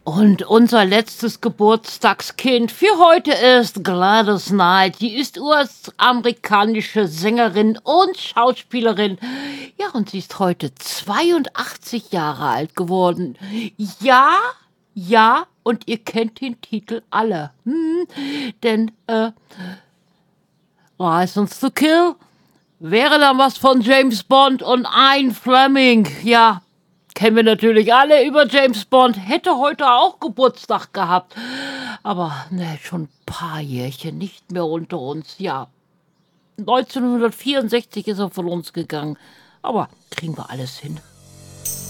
Und unser letztes Geburtstagskind für heute ist Gladys Knight. Die ist US-amerikanische Sängerin und Schauspielerin. Ja, und sie ist heute 82 Jahre alt geworden. Ja, ja, und ihr kennt den Titel alle. Denn License to Kill wäre dann was von James Bond und Ian Fleming. Ja, kennen wir natürlich alle über James Bond. Hätte heute auch Geburtstag gehabt. Aber ne, schon ein paar Jährchen nicht mehr unter uns. Ja, 1964 ist er von uns gegangen. Aber kriegen wir alles hin.